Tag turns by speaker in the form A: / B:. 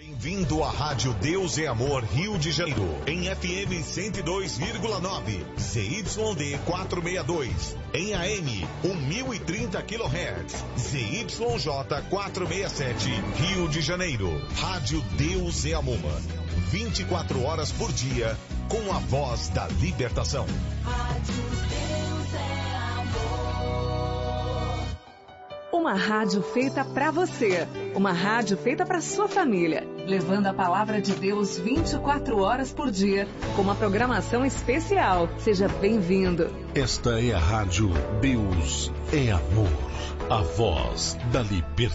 A: Bem-vindo à Rádio Deus é Amor Rio de Janeiro, em FM 102,9, ZYD 462, em AM 1030 kHz, ZYJ 467, Rio de Janeiro. Rádio Deus é Amor, 24 horas por dia, com a voz da libertação.
B: Rádio Deus é Amor.
C: Uma rádio feita pra você, uma rádio feita pra sua família, levando a palavra de Deus 24 horas por dia, com uma programação especial. Seja bem-vindo.
D: Esta é a Rádio Deus é Amor, a voz da libertação.